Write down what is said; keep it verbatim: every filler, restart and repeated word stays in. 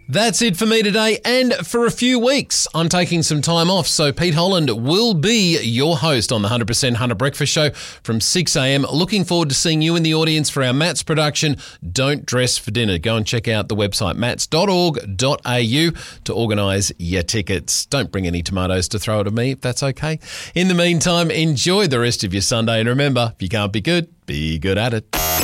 That's it for me today and for a few weeks. I'm taking some time off, so Pete Holland will be your host on the one hundred percent Hunter Breakfast Show from six a.m. Looking forward to seeing you in the audience for our Matt's production, Don't Dress for Dinner. Go and check out the website mats dot org dot a u to organise your tickets. Don't bring any tomatoes to throw at me if that's okay. In the meantime, enjoy the rest of your Sunday, and remember, if you can't be good, be good at it.